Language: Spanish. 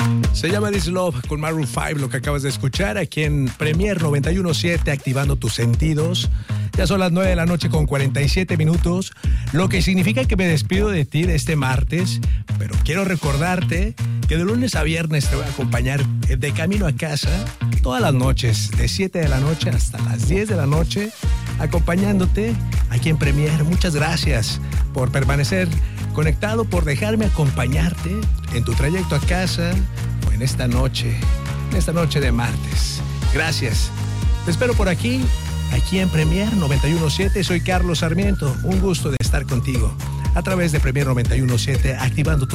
Se llama This Love con Maroon 5, lo que acabas de escuchar aquí en Premier 91.7, activando tus sentidos. Ya son las 9 de la noche con 47 minutos, lo que significa que me despido de ti de este martes, pero quiero recordarte que de lunes a viernes te voy a acompañar de camino a casa todas las noches, de 7 de la noche hasta las 10 de la noche, acompañándote aquí en Premier. Muchas gracias por permanecer conectado, por dejarme acompañarte en tu trayecto a casa o en esta noche de martes. Gracias. Te espero por aquí en Premier 91.7. Soy Carlos Sarmiento. Un gusto de estar contigo a través de Premier 91.7, activando tus